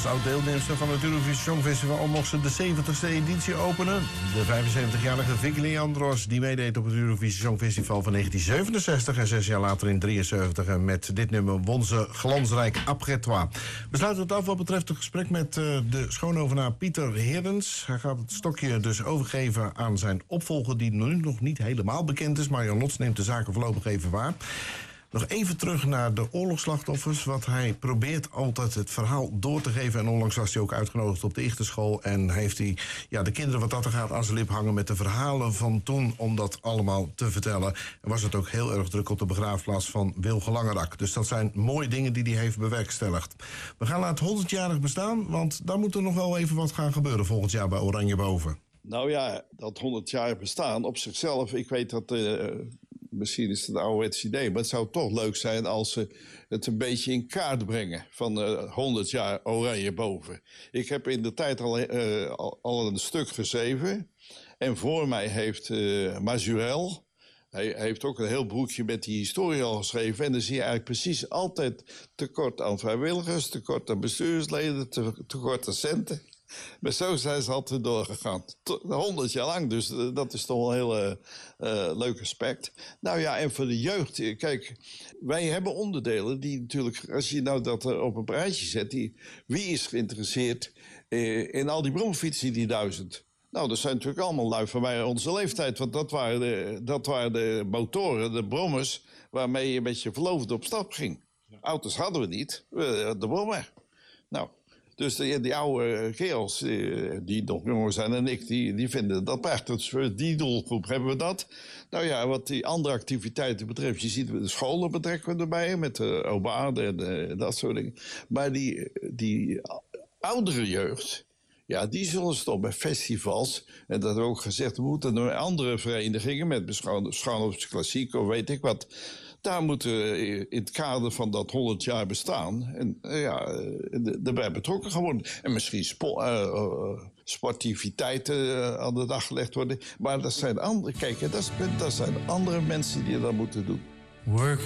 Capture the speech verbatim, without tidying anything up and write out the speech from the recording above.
Als oud-deelnemster van het Eurovisie Songfestival mocht ze de zeventigste editie openen. De vijfenzeventigjarige Vicky Leandros, die meedeed op het Eurovisie Songfestival van negentien zevenenzestig... en zes jaar later in drieënzeventig. En met dit nummer won ze glansrijk Après Toi. We sluiten het af wat betreft het gesprek met uh, de schoonovenaar Pieter Heerens. Hij gaat het stokje dus overgeven aan zijn opvolger, die nu nog niet helemaal bekend is. Marion Lots neemt de zaken voorlopig even waar. Nog even terug naar de oorlogsslachtoffers. Wat hij probeert altijd het verhaal door te geven. En onlangs was hij ook uitgenodigd op de Ichterschool. En heeft hij ja, de kinderen wat dat er gaat aan zijn lip hangen met de verhalen van toen, om dat allemaal te vertellen. En was het ook heel erg druk op de begraafplaats van Wilge Langerak. Dus dat zijn mooie dingen die hij heeft bewerkstelligd. We gaan naar het honderdjarig bestaan. Want daar moet er nog wel even wat gaan gebeuren volgend jaar bij Oranje Boven. Nou ja, dat honderdjarig bestaan op zichzelf. Ik weet dat... Uh... Misschien is het een ouderwets idee, maar het zou toch leuk zijn als ze het een beetje in kaart brengen van uh, honderd jaar Oranje Boven. Ik heb in de tijd al, uh, al, al een stuk geschreven. En voor mij heeft uh, Mazurel, hij heeft ook een heel boekje met die historie al geschreven. En dan zie je eigenlijk precies altijd tekort aan vrijwilligers, tekort aan bestuursleden, te, tekort aan centen. Maar zo zijn ze altijd doorgegaan. Honderd jaar lang, dus dat is toch wel een heel uh, leuk aspect. Nou ja, en voor de jeugd, kijk, wij hebben onderdelen die natuurlijk, als je nou dat op een rijtje zet, die, wie is geïnteresseerd uh, in al die bromfietsen, die duizend? Nou, dat zijn natuurlijk allemaal lui van mij onze leeftijd, want dat waren de, dat waren de motoren, de brommers, waarmee je met je verloofde op stap ging. Auto's hadden we niet, de brommer. Nou... Dus die, die oude kerels, die nog jonger zijn dan ik, die, die vinden dat prachtig. Dus voor die doelgroep hebben we dat. Nou ja, wat die andere activiteiten betreft, je ziet de scholen betrekken we erbij, met de obaarden en de, dat soort dingen. Maar die, die oudere jeugd, ja, die zullen ze toch bij festivals, en dat hebben we ook gezegd, we moeten naar andere verenigingen, met Schouwnops Klassiek of weet ik wat. Daar moeten in het kader van dat honderd jaar bestaan en ja, erbij betrokken gaan worden. En misschien spo- uh, sportiviteiten uh, aan de dag gelegd worden. Maar dat zijn andere, kijk, dat, is, dat zijn andere mensen die dat moeten doen. Work